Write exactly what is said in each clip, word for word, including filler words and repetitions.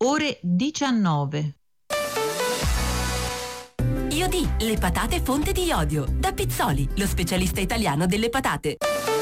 ore diciannove. Iodi, le patate fonte di iodio. Da Pizzoli, lo specialista italiano delle patate.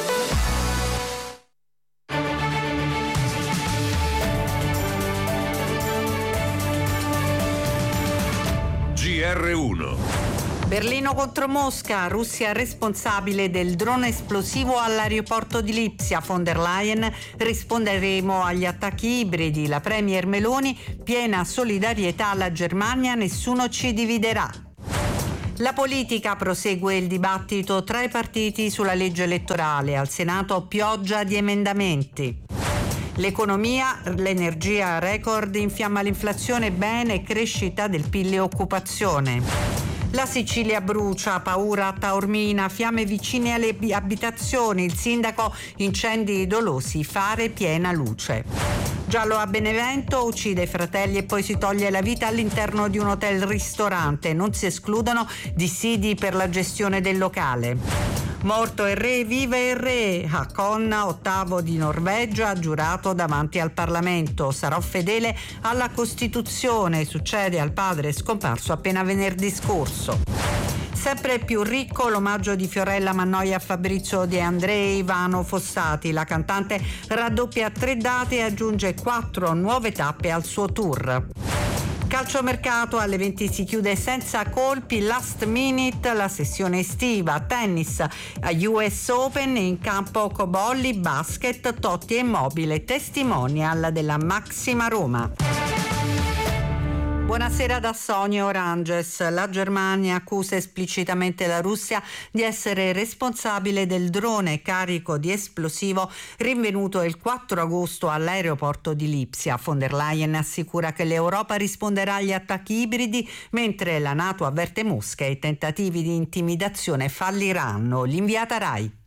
G R uno. Berlino contro Mosca, Russia responsabile del drone esplosivo all'aeroporto di Lipsia. Von der Leyen, risponderemo agli attacchi ibridi. La premier Meloni, piena solidarietà alla Germania, nessuno ci dividerà. La politica, prosegue il dibattito tra i partiti sulla legge elettorale. Al Senato pioggia di emendamenti. L'economia, l'energia record infiamma l'inflazione, bene, crescita del P I L e occupazione. La Sicilia brucia, paura a Taormina, fiamme vicine alle abitazioni, il sindaco, incendi dolosi, fare piena luce. Giallo a Benevento, uccide i fratelli e poi si toglie la vita all'interno di un hotel-ristorante, non si escludono dissidi per la gestione del locale. Morto il re, viva il re! Haakon, ottavo di Norvegia, giurato davanti al Parlamento. Sarò fedele alla Costituzione, succede al padre scomparso appena venerdì scorso. Sempre più ricco l'omaggio di Fiorella Mannoia a Fabrizio De Andrei, Ivano Fossati. La cantante raddoppia tre date e aggiunge quattro nuove tappe al suo tour. Calciomercato, alle venti si chiude senza colpi, last minute la sessione estiva, tennis, a U S Open, in campo Cobolli, basket, Totti e Immobile, testimonial della Maxima Roma. Buonasera da Sonia Oranges. La Germania accusa esplicitamente la Russia di essere responsabile del drone carico di esplosivo rinvenuto il quattro agosto all'aeroporto di Lipsia. Von der Leyen assicura che l'Europa risponderà agli attacchi ibridi, mentre la NATO avverte Mosca e i tentativi di intimidazione falliranno. L'inviata Rai.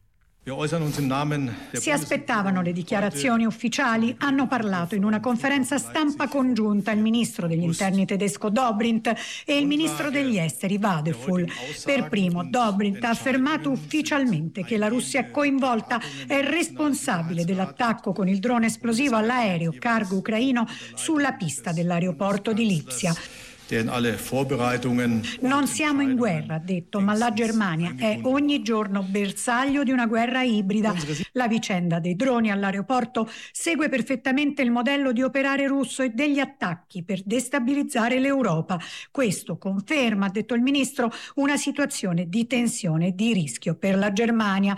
Si aspettavano le dichiarazioni ufficiali, hanno parlato in una conferenza stampa congiunta il ministro degli interni tedesco Dobrindt e il ministro degli esteri Wadephul. Per primo Dobrindt ha affermato ufficialmente che la Russia è coinvolta, è responsabile dell'attacco con il drone esplosivo all'aereo cargo ucraino sulla pista dell'aeroporto di Lipsia. Non siamo in guerra, ha detto, ma la Germania è ogni giorno bersaglio di una guerra ibrida. La vicenda dei droni all'aeroporto segue perfettamente il modello di operare russo e degli attacchi per destabilizzare l'Europa. Questo conferma, ha detto il ministro, una situazione di tensione e di rischio per la Germania.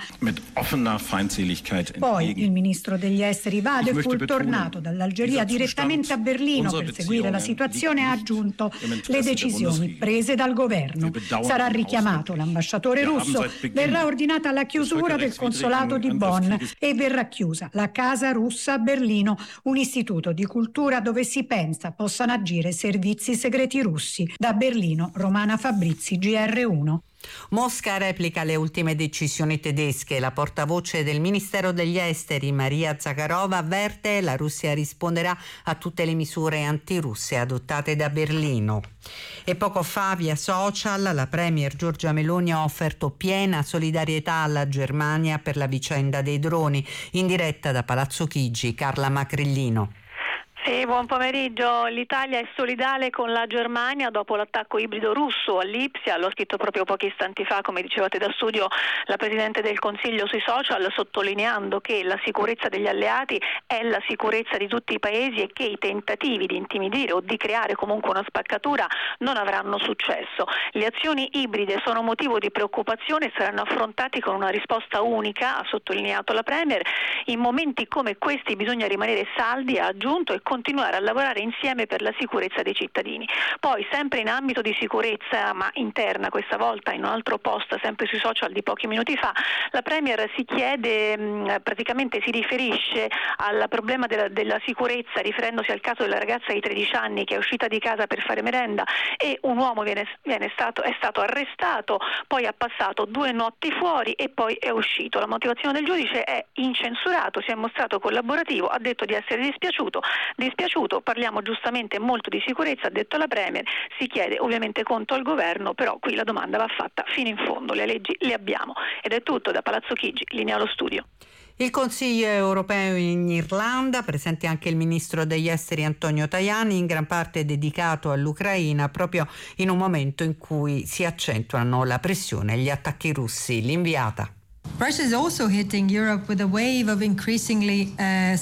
Poi il ministro degli esteri Wadephul, tornato dall'Algeria direttamente a Berlino per seguire la situazione, ha aggiunto: le decisioni prese dal governo. Sarà richiamato l'ambasciatore russo, verrà ordinata la chiusura del consolato di Bonn e verrà chiusa la Casa Russa a Berlino, un istituto di cultura dove si pensa possano agire servizi segreti russi. Da Berlino, Romana Fabrizi, G R uno. Mosca replica le ultime decisioni tedesche. La portavoce del Ministero degli Esteri, Maria Zakharova, avverte che la Russia risponderà a tutte le misure antirusse adottate da Berlino. E poco fa, via social, la premier Giorgia Meloni ha offerto piena solidarietà alla Germania per la vicenda dei droni. In diretta da Palazzo Chigi, Carla Macrillino. Sì, buon pomeriggio. L'Italia è solidale con la Germania dopo l'attacco ibrido russo a Lipsia. L'ho scritto proprio pochi istanti fa, come dicevate da studio, la Presidente del Consiglio sui social, sottolineando che la sicurezza degli alleati è la sicurezza di tutti i paesi e che i tentativi di intimidire o di creare comunque una spaccatura non avranno successo. Le azioni ibride sono motivo di preoccupazione e saranno affrontati con una risposta unica, ha sottolineato la Premier. In momenti come questi bisogna rimanere saldi, ha aggiunto, e continuare a lavorare insieme per la sicurezza dei cittadini. Poi, sempre in ambito di sicurezza, ma interna questa volta, in un altro post sempre sui social di pochi minuti fa, la Premier si chiede, mh, praticamente si riferisce al problema della, della sicurezza, riferendosi al caso della ragazza di tredici anni che è uscita di casa per fare merenda e un uomo viene, viene stato, è stato arrestato, poi ha passato due notti fuori e poi è uscito. La motivazione del giudice è incensurato, si è mostrato collaborativo, ha detto di essere dispiaciuto, dispiaciuto, parliamo giustamente molto di sicurezza, ha detto la Premier, si chiede ovviamente conto al governo, però qui la domanda va fatta fino in fondo, le leggi le abbiamo. Ed è tutto da Palazzo Chigi, linea allo studio. Il Consiglio europeo in Irlanda, presente anche il ministro degli esteri Antonio Tajani, in gran parte dedicato all'Ucraina, proprio in un momento in cui si accentuano la pressione e gli attacchi russi. L'inviata. Russia is also hitting Europe with a wave of increasingly uh,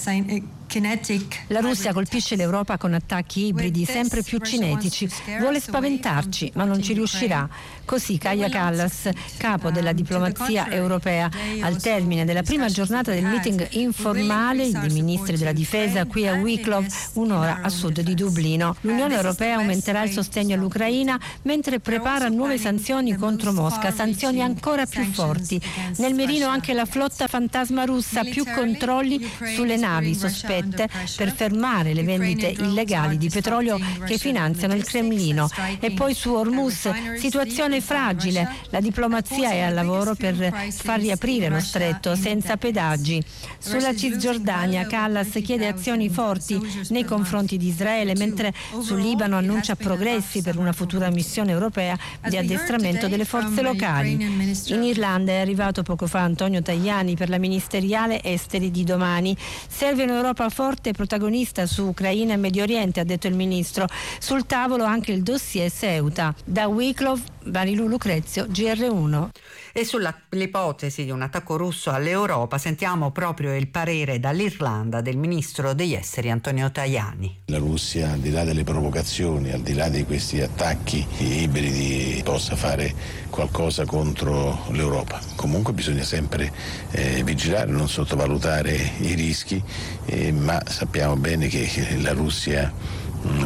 kinetic. La Russia colpisce l'Europa con attacchi ibridi sempre più cinetici. Vuole spaventarci, ma non ci riuscirà. Così Kaja Kallas, capo della diplomazia europea, al termine della prima giornata del meeting informale dei ministri della difesa qui a Wicklow, un'ora a sud di Dublino. L'Unione Europea aumenterà il sostegno all'Ucraina mentre prepara nuove sanzioni contro Mosca, sanzioni ancora più forti. Nel mirino anche la flotta fantasma russa, più controlli sulle navi sospette per fermare le vendite illegali di petrolio che finanziano il Cremlino. E poi su Hormuz, situazione fragile, la diplomazia è al lavoro per far riaprire lo stretto senza pedaggi. Sulla Cisgiordania Kallas chiede azioni forti nei confronti di Israele, mentre sul Libano annuncia progressi per una futura missione europea di addestramento delle forze locali. In Irlanda è arrivato poco fa Antonio Tajani per la ministeriale esteri di domani. Serve un'Europa forte e protagonista su Ucraina e Medio Oriente, ha detto il ministro. Sul tavolo anche il dossier Ceuta. Da Wicklow, Marilu Lucrezio, G R uno. E sull'ipotesi di un attacco russo all'Europa sentiamo proprio il parere dall'Irlanda del ministro degli esteri Antonio Tajani. La Russia, al di là delle provocazioni, al di là di questi attacchi ibridi, possa fare qualcosa contro l'Europa. Comunque bisogna sempre eh, vigilare, non sottovalutare i rischi, eh, ma sappiamo bene che, che la Russia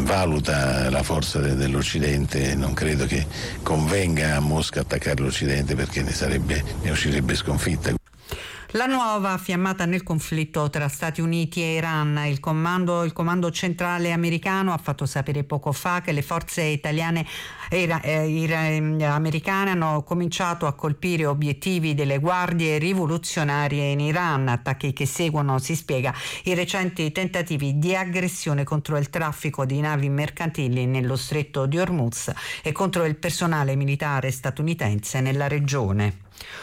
valuta la forza de- dell'Occidente. Non credo che convenga a Mosca attaccare l'Occidente, perché ne sarebbe, ne uscirebbe sconfitta. La nuova fiammata nel conflitto tra Stati Uniti e Iran. Il comando, il comando centrale americano ha fatto sapere poco fa che le forze italiane e eh, americane hanno cominciato a colpire obiettivi delle guardie rivoluzionarie in Iran, attacchi che seguono, si spiega, i recenti tentativi di aggressione contro il traffico di navi mercantili nello stretto di Hormuz e contro il personale militare statunitense nella regione.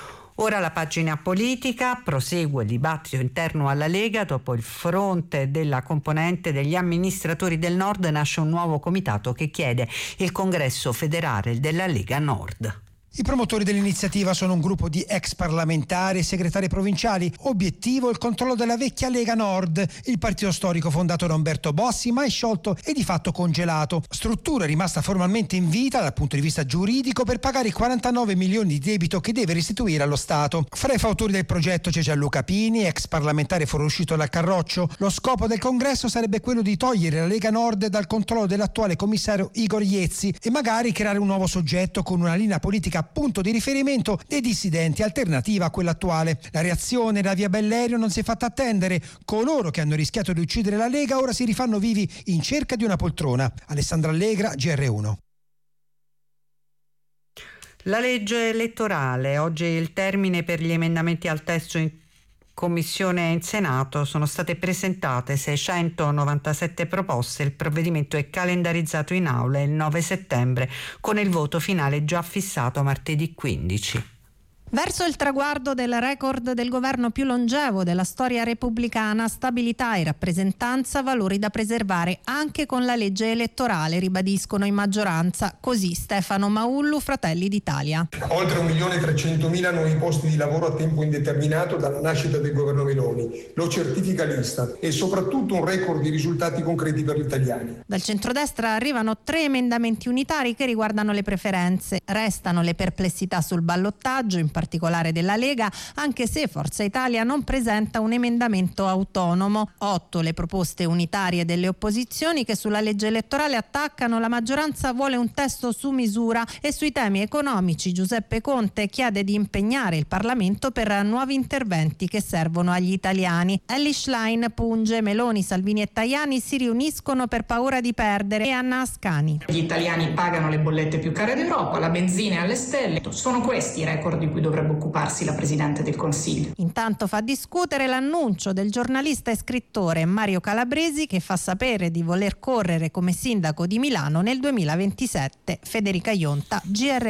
Ora la pagina politica, prosegue il dibattito interno alla Lega. Dopo il fronte della componente degli amministratori del Nord nasce un nuovo comitato che chiede il congresso federale della Lega Nord. I promotori dell'iniziativa sono un gruppo di ex parlamentari e segretari provinciali. Obiettivo: il controllo della vecchia Lega Nord, il partito storico fondato da Umberto Bossi, mai sciolto e di fatto congelato. Struttura rimasta formalmente in vita dal punto di vista giuridico per pagare i quarantanove milioni di debito che deve restituire allo Stato. Fra i fautori del progetto c'è Gianluca Pini, ex parlamentare fuoriuscito dal Carroccio. Lo scopo del congresso sarebbe quello di togliere la Lega Nord dal controllo dell'attuale commissario Igor Iezzi e magari creare un nuovo soggetto con una linea politica punto di riferimento dei dissidenti, alternativa a quella attuale. La reazione da via Bellerio non si è fatta attendere. Coloro che hanno rischiato di uccidere la Lega ora si rifanno vivi in cerca di una poltrona. Alessandra Allegra, G R uno. La legge elettorale. Oggi il termine per gli emendamenti al testo in Commissione in Senato. Sono state presentate seicentonovantasette proposte. Il provvedimento è calendarizzato in aula il nove settembre con il voto finale già fissato martedì quindici. Verso il traguardo del record del governo più longevo della storia repubblicana, stabilità e rappresentanza, valori da preservare anche con la legge elettorale, ribadiscono in maggioranza. Così Stefano Maullu, Fratelli d'Italia. Oltre un milione trecentomila nuovi posti di lavoro a tempo indeterminato dalla nascita del governo Meloni, lo certifica l'Istat, e soprattutto un record di risultati concreti per gli italiani. Dal centrodestra arrivano tre emendamenti unitari che riguardano le preferenze. Restano le perplessità sul ballottaggio, in particolare della Lega, anche se Forza Italia non presenta un emendamento autonomo. Otto le proposte unitarie delle opposizioni che sulla legge elettorale attaccano la maggioranza vuole un testo su misura e sui temi economici Giuseppe Conte chiede di impegnare il Parlamento per nuovi interventi che servono agli italiani. Elly Schlein punge Meloni, Salvini e Tajani si riuniscono per paura di perdere e Anna Ascani. Gli italiani pagano le bollette più care d'Europa, la benzina è alle stelle. Sono questi i record di cui dovrebbe occuparsi la Presidente del Consiglio. Intanto fa discutere l'annuncio del giornalista e scrittore Mario Calabresi che fa sapere di voler correre come sindaco di Milano nel duemilaventisette. Federica Ionta, G R uno.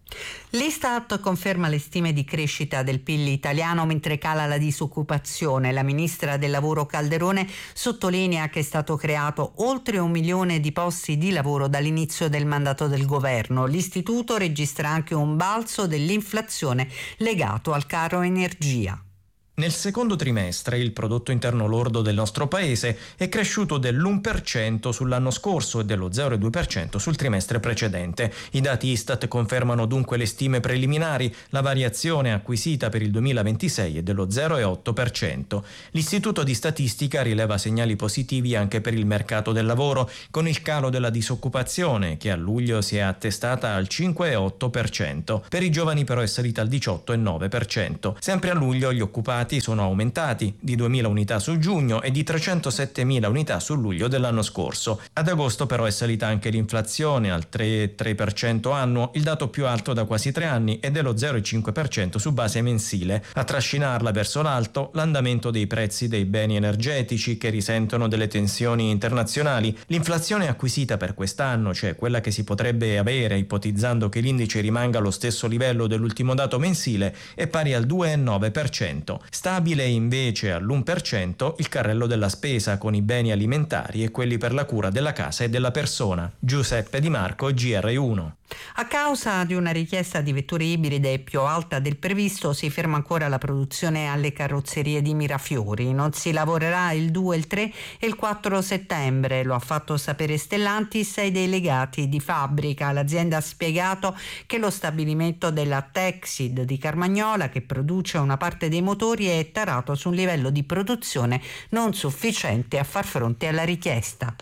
L'Istat conferma le stime di crescita del P I L italiano mentre cala la disoccupazione. La ministra del lavoro Calderone sottolinea che è stato creato oltre un milione di posti di lavoro dall'inizio del mandato del governo. L'istituto registra anche un balzo dell'inflazione legato al caro energia. Nel secondo trimestre il prodotto interno lordo del nostro paese è cresciuto dell'uno per cento sull'anno scorso e dello zero virgola due per cento sul trimestre precedente. I dati Istat confermano dunque le stime preliminari. La variazione acquisita per il duemilaventisei è dello zero virgola otto per cento. L'Istituto di Statistica rileva segnali positivi anche per il mercato del lavoro, con il calo della disoccupazione che a luglio si è attestata al cinque virgola otto per cento. Per i giovani però è salita al diciotto virgola nove per cento. Sempre a luglio gli occupati sono aumentati di duemila unità su giugno e di trecentosettemila unità su luglio dell'anno scorso. Ad agosto però è salita anche l'inflazione al tre virgola tre per cento annuo, il dato più alto da quasi tre anni, e dello zero virgola cinque per cento su base mensile. A trascinarla verso l'alto l'andamento dei prezzi dei beni energetici che risentono delle tensioni internazionali. L'inflazione acquisita per quest'anno, cioè quella che si potrebbe avere ipotizzando che l'indice rimanga allo stesso livello dell'ultimo dato mensile, è pari al due virgola nove per cento. Stabile invece all'uno per cento il carrello della spesa con i beni alimentari e quelli per la cura della casa e della persona. Giuseppe Di Marco, G R uno. A causa di una richiesta di vetture ibride più alta del previsto si ferma ancora la produzione alle carrozzerie di Mirafiori. Non si lavorerà il due, il tre e il quattro settembre, lo ha fatto sapere Stellantis ai delegati di fabbrica. L'azienda ha spiegato che lo stabilimento della Texid di Carmagnola, che produce una parte dei motori, è tarato su un livello di produzione non sufficiente a far fronte alla richiesta.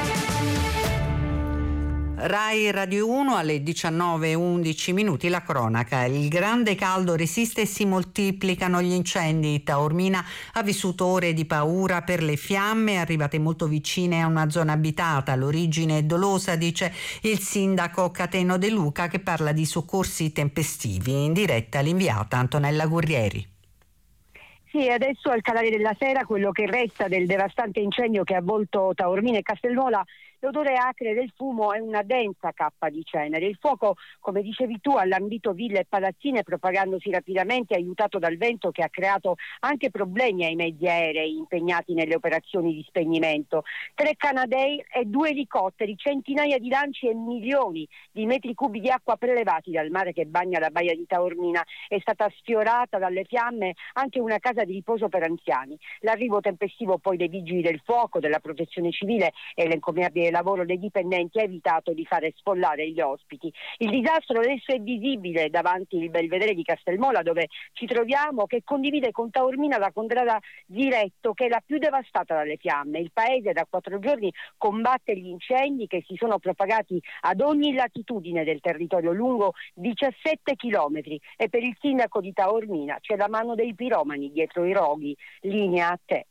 Rai Radio uno alle diciannove e undici minuti, la cronaca. Il grande caldo resiste e si moltiplicano gli incendi. Taormina ha vissuto ore di paura per le fiamme arrivate molto vicine a una zona abitata. L'origine è dolosa, dice il sindaco Cateno De Luca, che parla di soccorsi tempestivi. In diretta l'inviata Antonella Guerrieri. Sì, adesso al calare della sera quello che resta del devastante incendio che ha avvolto Taormina e Castelnuola, l'odore acre del fumo è una densa cappa di cenere. Il fuoco, come dicevi tu, ha lambito ville e palazzine, propagandosi rapidamente, aiutato dal vento che ha creato anche problemi ai mezzi aerei impegnati nelle operazioni di spegnimento. Tre Canadair e due elicotteri, centinaia di lanci e milioni di metri cubi di acqua prelevati dal mare che bagna la baia di Taormina. È stata sfiorata dalle fiamme anche una casa di riposo per anziani. L'arrivo tempestivo poi dei vigili del fuoco, della protezione civile e l'encomiabile lavoro dei dipendenti ha evitato di fare sfollare gli ospiti. Il disastro adesso è visibile davanti il belvedere di Castelmola, dove ci troviamo, che condivide con Taormina la contrada Ziretto, che è la più devastata dalle fiamme. Il paese da quattro giorni combatte gli incendi che si sono propagati ad ogni latitudine del territorio, lungo diciassette chilometri, e per il sindaco di Taormina c'è la mano dei piromani dietro i roghi. Linea a te.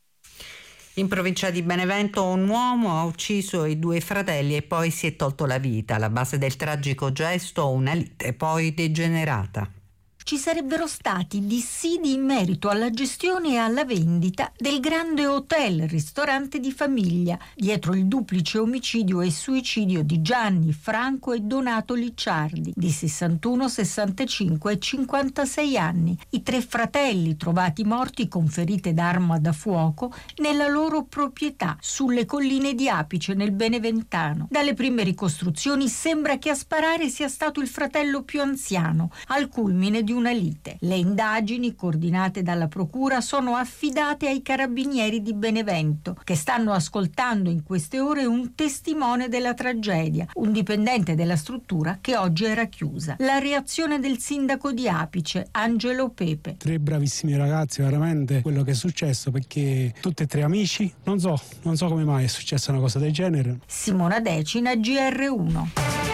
In provincia di Benevento un uomo ha ucciso i due fratelli e poi si è tolto la vita. Alla base del tragico gesto una lite poi degenerata. Ci sarebbero stati dissidi in merito alla gestione e alla vendita del grande hotel ristorante di famiglia, dietro il duplice omicidio e suicidio di Gianni, Franco e Donato Licciardi, di sessantuno, sessantacinque e cinquantasei anni, i tre fratelli trovati morti con ferite d'arma da fuoco nella loro proprietà sulle colline di Apice nel Beneventano. Dalle prime ricostruzioni sembra che a sparare sia stato il fratello più anziano, al culmine di una lite. Le indagini, coordinate dalla procura, sono affidate ai carabinieri di Benevento, che stanno ascoltando in queste ore un testimone della tragedia, un dipendente della struttura che oggi era chiusa. La reazione del sindaco di Apice, Angelo Pepe. Tre bravissimi ragazzi, veramente quello che è successo, perché tutti e tre amici, non so, non so come mai è successa una cosa del genere. Simona Decina, G R uno.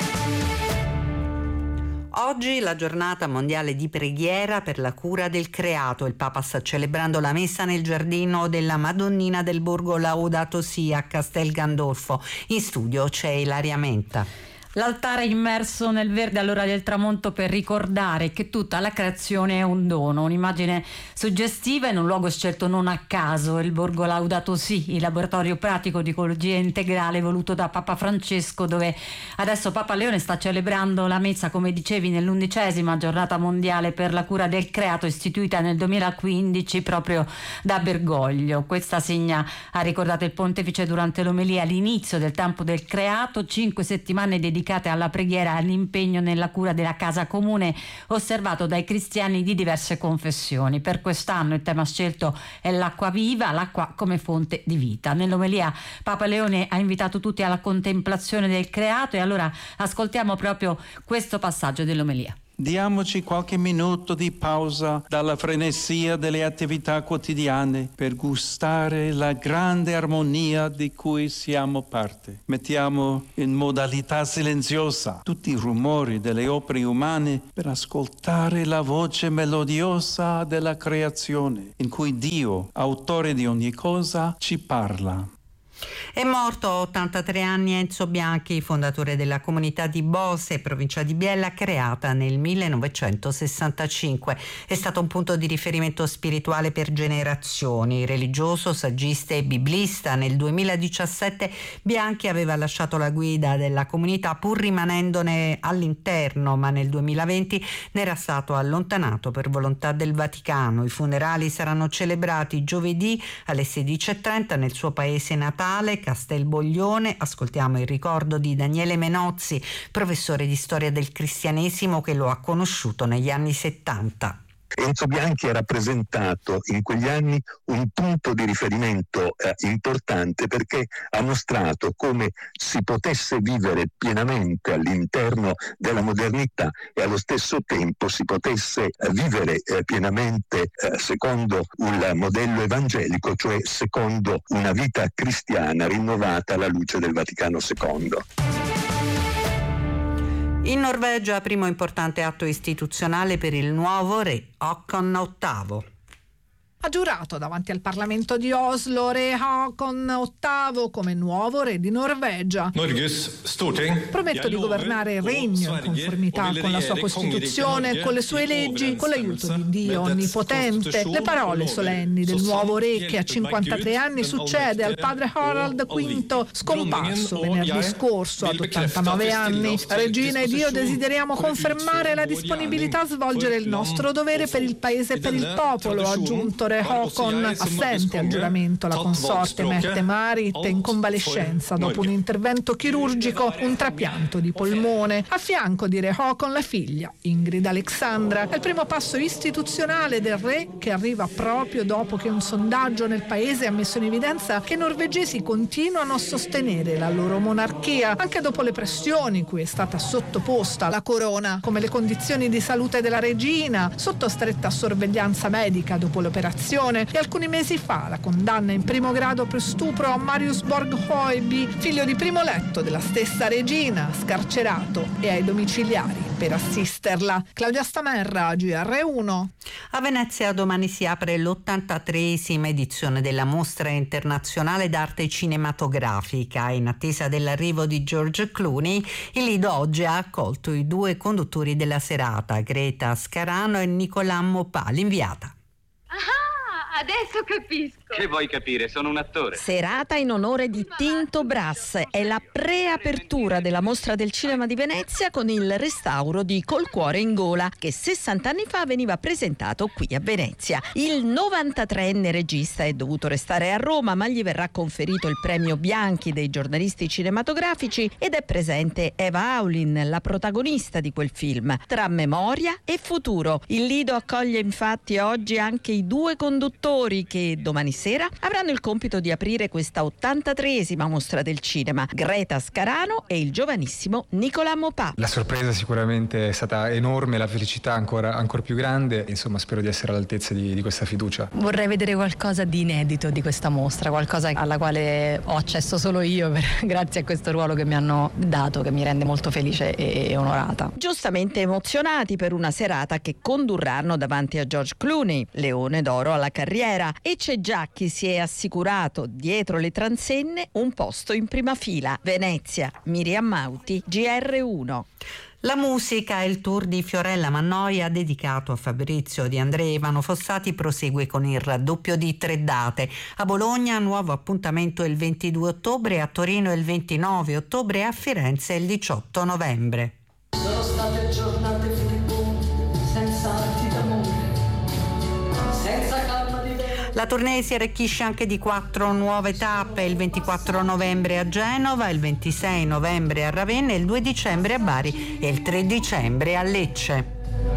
Oggi la giornata mondiale di preghiera per la cura del creato. Il Papa sta celebrando la messa nel giardino della Madonnina del Borgo Laudato Si a Castel Gandolfo. In studio c'è Ilaria Menta. L'altare immerso nel verde all'ora del tramonto per ricordare che tutta la creazione è un dono, un'immagine suggestiva in un luogo scelto non a caso, il Borgo Laudato Si, il laboratorio pratico di ecologia integrale voluto da Papa Francesco, dove adesso Papa Leone sta celebrando la messa, come dicevi, nell'undicesima giornata mondiale per la cura del creato, istituita nel duemilaquindici proprio da Bergoglio. Questa segna, ha ricordato il pontefice durante l'omelia, all'inizio del tempo del creato, cinque settimane dedicate alla preghiera e all'impegno nella cura della casa comune, osservato dai cristiani di diverse confessioni. Per quest'anno il tema scelto è l'acqua viva, l'acqua come fonte di vita. Nell'omelia Papa Leone ha invitato tutti alla contemplazione del creato, e allora ascoltiamo proprio questo passaggio dell'omelia. Diamoci qualche minuto di pausa dalla frenesia delle attività quotidiane per gustare la grande armonia di cui siamo parte. Mettiamo in modalità silenziosa tutti i rumori delle opere umane per ascoltare la voce melodiosa della creazione, in cui Dio, autore di ogni cosa, ci parla. È morto a ottantatré anni Enzo Bianchi, fondatore della comunità di Bose, provincia di Biella, creata nel millenovecentosessantacinque. È stato un punto di riferimento spirituale per generazioni. Religioso, saggista e biblista, nel duemiladiciassette Bianchi aveva lasciato la guida della comunità pur rimanendone all'interno, ma nel duemilaventi ne era stato allontanato per volontà del Vaticano. I funerali saranno celebrati giovedì alle sedici e trenta nel suo paese natale, Castelboglione. Ascoltiamo il ricordo di Daniele Menozzi, professore di storia del cristianesimo, che lo ha conosciuto negli anni settanta. Enzo Bianchi ha rappresentato in quegli anni un punto di riferimento eh, importante, perché ha mostrato come si potesse vivere pienamente all'interno della modernità e allo stesso tempo si potesse eh, vivere eh, pienamente eh, secondo un modello evangelico, cioè secondo una vita cristiana rinnovata alla luce del Vaticano secondo. In Norvegia, primo importante atto istituzionale per il nuovo re Håkon ottavo. Ha giurato davanti al Parlamento di Oslo re Håkon ottavo come nuovo re di Norvegia. Prometto di governare il regno in conformità con la sua Costituzione, con le sue leggi, con l'aiuto di Dio Onnipotente. Le parole solenni del nuovo re, che a cinquantatré anni succede al padre Harald quinto, scomparso venerdì scorso ad ottantanove anni. Regina ed io desideriamo confermare la disponibilità a svolgere il nostro dovere per il paese e per il popolo, ha aggiunto re Håkon, assente al giuramento la consorte Mette-Marit, in convalescenza dopo un intervento chirurgico, un trapianto di polmone. A fianco di re Håkon la figlia, Ingrid Alexandra. È il primo passo istituzionale del re, che arriva proprio dopo che un sondaggio nel paese ha messo in evidenza che i norvegesi continuano a sostenere la loro monarchia, anche dopo le pressioni cui è stata sottoposta la corona, come le condizioni di salute della regina, sotto stretta sorveglianza medica dopo l'operazione, e alcuni mesi fa la condanna in primo grado per stupro a Marius Borg Høiby, figlio di primo letto della stessa regina, scarcerato e ai domiciliari per assisterla. Claudia Stamerra, G R uno. A Venezia domani si apre l'ottantatreesima edizione della Mostra Internazionale d'Arte Cinematografica. In attesa dell'arrivo di George Clooney, il Lido oggi ha accolto i due conduttori della serata, Greta Scarano e Nicolà Mopà, l'inviata. Ah, adesso capisco. Che vuoi capire? Sono un attore. Serata in onore di Tinto Brass. È la preapertura della Mostra del Cinema di Venezia con il restauro di Col cuore in gola, che sessanta anni fa veniva presentato qui a Venezia. Il novantatreenne regista è dovuto restare a Roma, ma gli verrà conferito il premio Bianchi dei giornalisti cinematografici ed è presente Eva Aulin, la protagonista di quel film, tra memoria e futuro. Il Lido accoglie infatti oggi anche i due conduttori che domani sera avranno il compito di aprire questa ottantatreesima mostra del cinema, Greta Scarano e il giovanissimo Nicolà Mopà. La sorpresa sicuramente è stata enorme, la felicità ancora, ancora più grande, insomma spero di essere all'altezza di, di questa fiducia. Vorrei vedere qualcosa di inedito di questa mostra, qualcosa alla quale ho accesso solo io per, grazie a questo ruolo che mi hanno dato, che mi rende molto felice e, e onorata. Giustamente emozionati per una serata che condurranno davanti a George Clooney, Leone d'oro alla carriera, e c'è già Sacchi si è assicurato dietro le transenne un posto in prima fila. Venezia, Miriam Mauti, G R uno. La musica e il tour di Fiorella Mannoia dedicato a Fabrizio Di André Ivano Fossati prosegue con il raddoppio di tre date. A Bologna nuovo appuntamento il ventidue ottobre, a Torino il ventinove ottobre e a Firenze il diciotto novembre. Sono state giornate furibonde, senza arti d'amore, senza calma di vento. La tournée si arricchisce anche di quattro nuove tappe: il ventiquattro novembre a Genova, il ventisei novembre a Ravenna, il due dicembre a Bari e il tre dicembre a Lecce.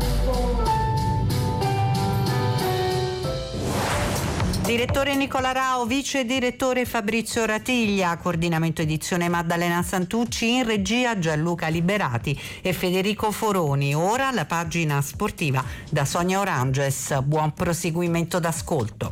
Direttore Nicola Rao, vice direttore Fabrizio Ratiglia, coordinamento edizione Maddalena Santucci, in regia Gianluca Liberati e Federico Foroni. Ora la pagina sportiva da Sonia Oranges. Buon proseguimento d'ascolto.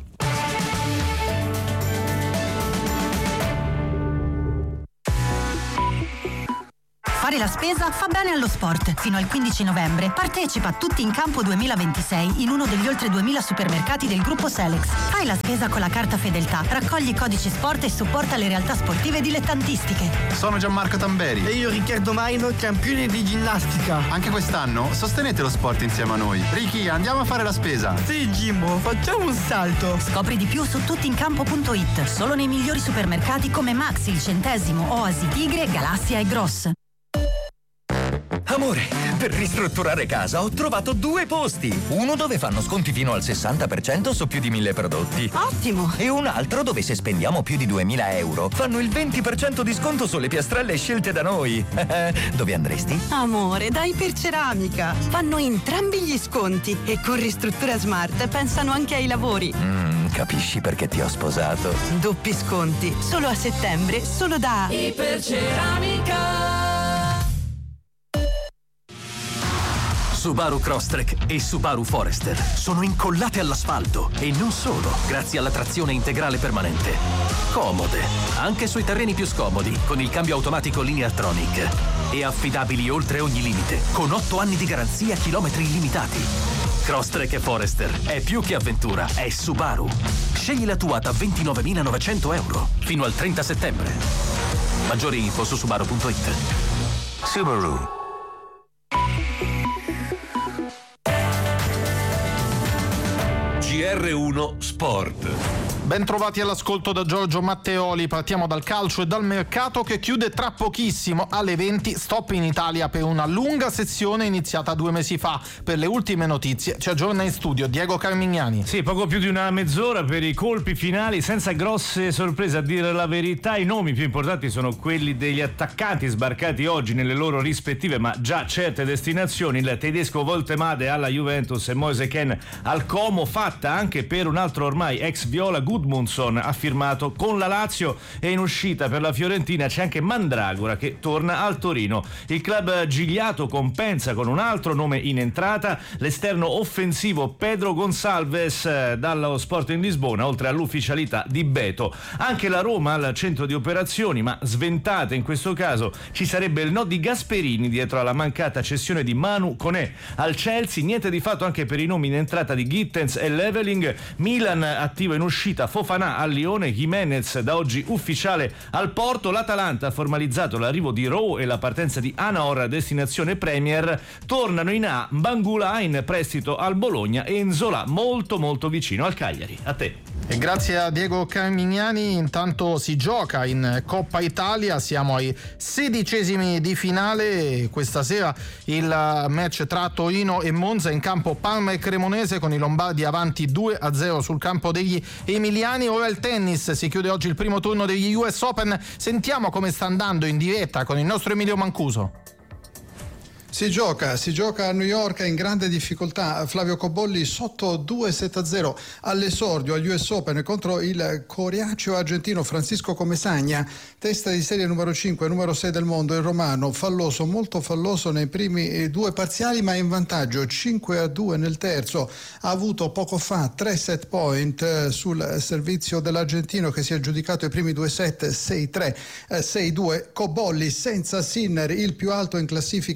Fare la spesa fa bene allo sport. Fino al quindici novembre partecipa a Tutti in Campo duemilaventisei in uno degli oltre duemila supermercati del gruppo Selex. Fai la spesa con la carta Fedeltà, raccogli i codici sport e supporta le realtà sportive dilettantistiche. Sono Gianmarco Tamberi. E io Riccardo Maino, campione di ginnastica. Anche quest'anno sostenete lo sport insieme a noi. Ricky, andiamo a fare la spesa. Sì, Jimbo, facciamo un salto. Scopri di più su tuttincampo punto it. Solo nei migliori supermercati come Maxi, Il Centesimo, Oasi, Tigre, Galassia e Gross. Amore, per ristrutturare casa ho trovato due posti. Uno dove fanno sconti fino al sessanta per cento su più di mille prodotti. Ottimo! E un altro dove se spendiamo più di duemila euro fanno il venti per cento di sconto sulle piastrelle scelte da noi. Dove andresti? Amore, dai per Ceramica. Fanno entrambi gli sconti e con Ristruttura Smart pensano anche ai lavori. Mm, capisci perché ti ho sposato? Doppi sconti, solo a settembre, solo da Iperceramica. Subaru Crosstrek e Subaru Forester sono incollate all'asfalto e non solo, grazie alla trazione integrale permanente. Comode, anche sui terreni più scomodi, con il cambio automatico Lineartronic. E affidabili oltre ogni limite, con otto anni di garanzia e chilometri illimitati. Crosstrek e Forester è più che avventura, è Subaru. Scegli la tua da ventinovemilanovecento euro fino al trenta settembre. Maggiori info su subaru punto it. Subaru. G R uno Sport. Ben trovati all'ascolto da Giorgio Matteoli. Partiamo dal calcio e dal mercato che chiude tra pochissimo alle venti. Stop in Italia per una lunga sessione iniziata due mesi fa. Per le ultime notizie ci aggiorna in studio Diego Carmignani. Sì, poco più di una mezz'ora per i colpi finali, senza grosse sorprese a dire la verità. I nomi più importanti sono quelli degli attaccanti sbarcati oggi nelle loro rispettive ma già certe destinazioni. Il tedesco Voltemade alla Juventus e Moise Kean al Como, fatta anche per un altro ormai ex viola Gudmundsson, ha firmato con la Lazio, e in uscita per la Fiorentina c'è anche Mandragora che torna al Torino. Il club gigliato compensa con un altro nome in entrata, l'esterno offensivo Pedro Gonçalves dallo Sporting Lisbona, oltre all'ufficialità di Beto. Anche la Roma al centro di operazioni, ma sventate in questo caso ci sarebbe il no di Gasperini dietro alla mancata cessione di Manu Koné al Chelsea. Niente di fatto anche per i nomi in entrata di Gittens e Leveling. Milan attivo in uscita Fofana al Lione, Jimenez da oggi ufficiale al Porto. L'Atalanta ha formalizzato l'arrivo di Rowe e la partenza di Anaor, destinazione Premier. Tornano in A Bangula in prestito al Bologna e Nzola molto molto vicino al Cagliari. A te. E grazie a Diego Carmignani. Intanto si gioca in Coppa Italia, siamo ai sedicesimi di finale. Questa sera il match tra Torino e Monza, in campo Parma e Cremonese con i lombardi avanti due a zero sul campo degli emiliani. Ora il tennis, si chiude oggi il primo turno degli U S Open. Sentiamo come sta andando in diretta con il nostro Emilio Mancuso. Si gioca, si gioca a New York in grande difficoltà. Flavio Cobolli sotto due sette a zero all'esordio agli U S Open contro il coriaceo argentino Francisco Comesaña, testa di serie numero cinque, numero sei del mondo, il romano, falloso, molto falloso nei primi due parziali, ma in vantaggio cinque a due nel terzo. Ha avuto poco fa tre set point sul servizio dell'argentino che si è aggiudicato i primi due set sei tre sei due. Cobolli senza Sinner, il più alto in classifica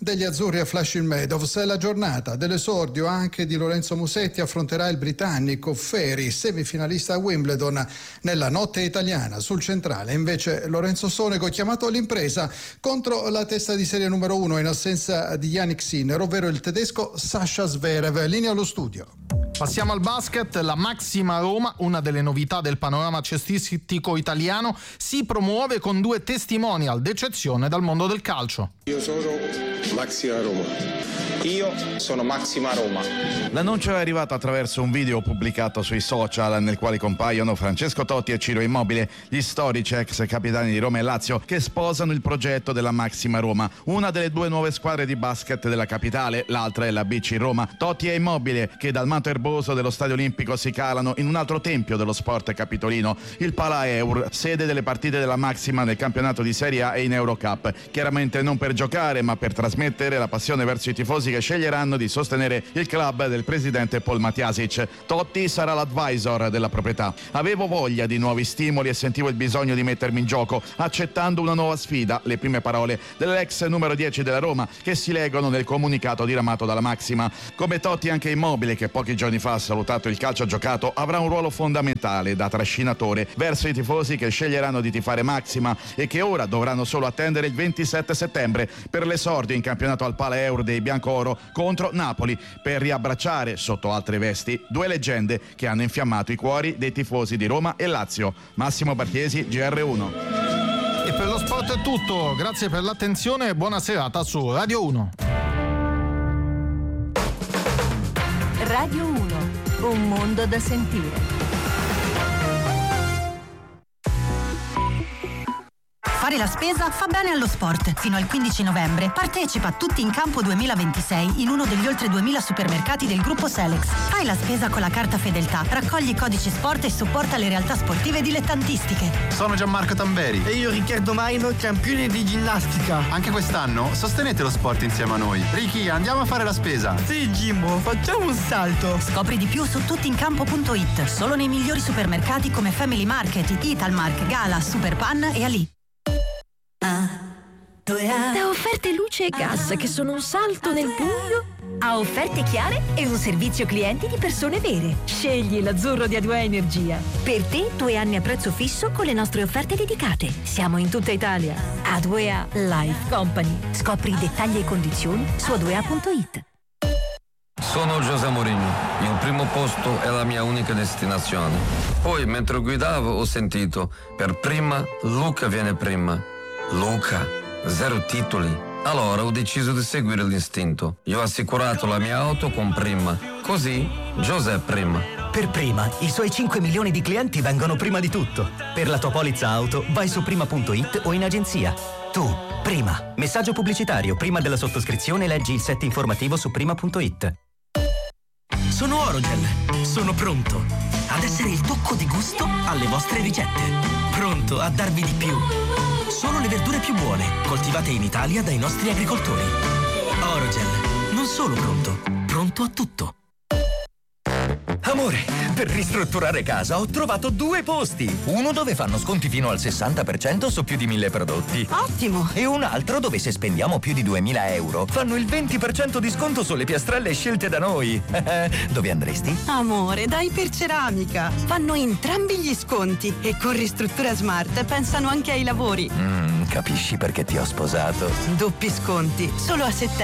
degli azzurri a Flushing Meadows. È la giornata dell'esordio anche di Lorenzo Musetti, affronterà il britannico Ferri, semifinalista a Wimbledon. Nella notte italiana sul centrale invece Lorenzo Sonego, chiamato all'impresa contro la testa di serie numero uno in assenza di Yannick Sinner, ovvero il tedesco Sasha Zverev. Linea allo studio. Passiamo al basket. La Maxima Roma, una delle novità del panorama cestistico italiano, si promuove con due testimonial d'eccezione dal mondo del calcio. Io sono Maxima Roma. Io sono Maxima Roma. L'annuncio è arrivato attraverso un video pubblicato sui social nel quale compaiono Francesco Totti e Ciro Immobile, gli storici ex capitani di Roma e Lazio, che sposano il progetto della Maxima Roma, una delle due nuove squadre di basket della capitale, l'altra è la B C Roma. Totti e Immobile, che dal manto erboso dello Stadio Olimpico si calano in un altro tempio dello sport capitolino, il Pala Eur, sede delle partite della Maxima nel campionato di Serie A e in Eurocup. Chiaramente non per giocare, ma per trasmettere la passione verso i tifosi che sceglieranno di sostenere il club del presidente Paul Matjasic. Totti sarà l'advisor della proprietà. Avevo voglia di nuovi stimoli e sentivo il bisogno di mettermi in gioco, accettando una nuova sfida, le prime parole dell'ex numero dieci della Roma, che si leggono nel comunicato diramato dalla Maxima. Come Totti anche Immobile, che pochi giorni fa ha salutato il calcio giocato, avrà un ruolo fondamentale da trascinatore verso i tifosi che sceglieranno di tifare Maxima e che ora dovranno solo attendere il ventisette settembre per l'esordio in campionato al Pala Eur dei biancooro contro Napoli, per riabbracciare sotto altre vesti due leggende che hanno infiammato i cuori dei tifosi di Roma e Lazio. Massimo Bartiesi, G R uno. E per lo sport è tutto, grazie per l'attenzione e buona serata su Radio uno. Radio uno, un mondo da sentire. Fare la spesa fa bene allo sport. Fino al quindici novembre partecipa a Tutti in Campo duemilaventisei in uno degli oltre duemila supermercati del gruppo Selex. Fai la spesa con la carta Fedeltà, raccogli i codici sport e supporta le realtà sportive dilettantistiche. Sono Gianmarco Tamberi. E io Riccardo Maino, campione di ginnastica. Anche quest'anno sostenete lo sport insieme a noi. Ricky, andiamo a fare la spesa. Sì, Jimbo, facciamo un salto. Scopri di più su tuttincampo punto it. Solo nei migliori supermercati come Family Market, Italmark, Gala, Superpan e Ali. Da offerte luce e gas che sono un salto nel buio a offerte chiare e un servizio clienti di persone vere. Scegli l'azzurro di A due A Energia. Per te due anni a prezzo fisso con le nostre offerte dedicate. Siamo in tutta Italia. A due A Life Company. Scopri i dettagli e condizioni su a due a punto it. Sono José Mourinho, il primo posto è la mia unica destinazione. Poi mentre guidavo ho sentito, per prima Luca viene prima. Luca, zero titoli. Allora ho deciso di seguire l'istinto. Io ho assicurato la mia auto con Prima. Così José Prima. Per Prima, i suoi cinque milioni di clienti vengono prima di tutto. Per la tua polizza auto, vai su prima punto it o in agenzia. Tu, Prima. Messaggio pubblicitario. Prima della sottoscrizione leggi il set informativo su prima punto it. Sono Orogel. Sono pronto ad essere il tocco di gusto alle vostre ricette. Pronto a darvi di più. Solo le verdure più buone, coltivate in Italia dai nostri agricoltori. Orogel, non solo pronto, pronto a tutto. Amore, per ristrutturare casa ho trovato due posti. Uno dove fanno sconti fino al sessanta per cento su più di mille prodotti. Ottimo! E un altro dove se spendiamo più di duemila euro fanno il venti per cento di sconto sulle piastrelle scelte da noi. Dove andresti? Amore, dai Iperceramica. Fanno entrambi gli sconti e con Ristruttura Smart pensano anche ai lavori. Mm, capisci perché ti ho sposato? Doppi sconti, solo a settembre.